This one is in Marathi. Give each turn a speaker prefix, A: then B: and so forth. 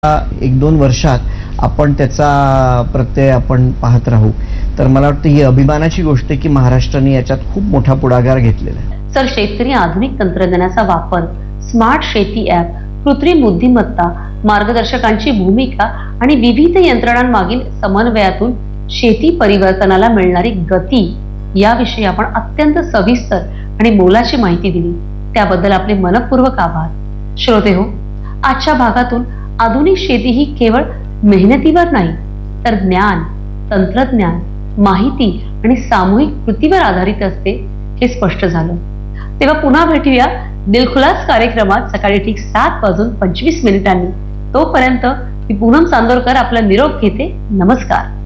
A: एक दोन वर्षात आपण त्याचा प्रत्यय आपण पाहत राहू, तर मला वाटतं ही अभिमानाची गोष्ट आहे की महाराष्ट्राने याच्यात खूप मोठा पुढाकार घेतलेला आहे.
B: सर, शेतकरी आधुनिक तंत्रज्ञानाचा वापर, स्मार्ट शेती ॲप, कृत्रिम बुद्धिमत्ता, मार्गदर्शकांची भूमिका आणि विविध यंत्रणांमागील समन्वयातून शेती परिवर्तनाला मिळणारी गती याविषयी आपण अत्यंत सविस्तर आणि मोलाची माहिती दिली. त्याबद्दल आपले मनपूर्वक आभार. श्रोते हो, आजच्या भागातून आधुनिक शेती ही केवळ मेहनतीवर नाही, तर ज्ञान, तंत्रज्ञान, माहिती आणि सामूहिक कृतीवर आधारित असते हे स्पष्ट झालं. तेव्हा पुन्हा भेटूया दिलखुलास कार्यक्रमात सकाळी ठीक 7:25 तोपर्यंत मी पूनम चांदोरकर आपला निरोप घेते. नमस्कार.